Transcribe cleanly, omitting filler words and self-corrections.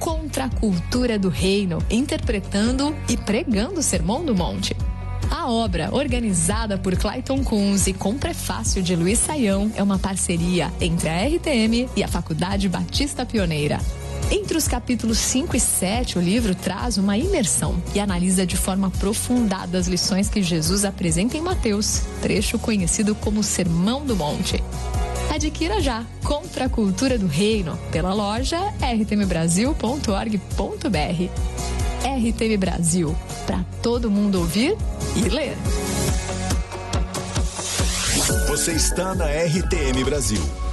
Contra a Cultura do Reino, interpretando e pregando o Sermão do Monte. A obra, organizada por Clayton Kunz e com prefácio de Luiz Saião, é uma parceria entre a RTM e a Faculdade Batista Pioneira. Entre os capítulos 5 e 7, o livro traz uma imersão e analisa de forma aprofundada as lições que Jesus apresenta em Mateus, trecho conhecido como Sermão do Monte. Adquira já Contra a Cultura do Reino pela loja rtmbrasil.org.br. RTM Brasil, para todo mundo ouvir e ler. Você está na RTM Brasil.